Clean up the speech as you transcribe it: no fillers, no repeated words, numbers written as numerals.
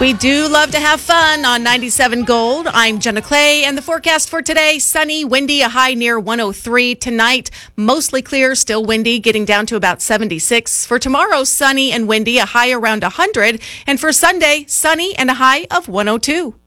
We do love to have fun on 97 Gold. I'm Jenna Clay, and the forecast for today, sunny, windy, a high near 103. Tonight, mostly clear, still windy, getting down to about 76. For tomorrow, sunny and windy, a high around 100. And for Sunday, sunny and a high of 102.